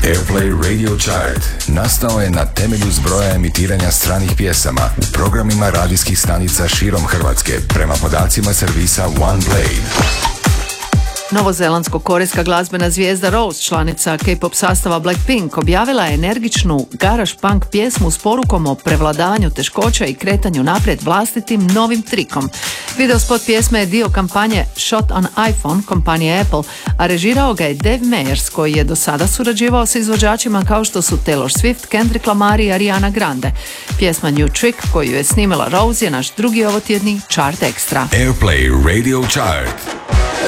Airplay Radio Chart nastao je na temelju zbroja emitiranja stranih pjesama u programima radijskih stanica širom Hrvatske prema podacima servisa OnePlay. Novozelandsko-korejska glazbena zvijezda Rose, članica K-pop sastava Blackpink, objavila je energičnu garage punk pjesmu s porukom o prevladavanju teškoća i kretanju naprijed vlastitim novim trikom. Videospot pjesme je dio kampanje Shot on iPhone kompanije Apple, a režirao ga je Dave Meyers, koji je do sada surađivao sa izvođačima kao što su Taylor Swift, Kendrick Lamar i Ariana Grande. Pjesma New Trick, koju je snimila Rose, je naš drugi ovotjedni chart ekstra. Airplay Radio Chart.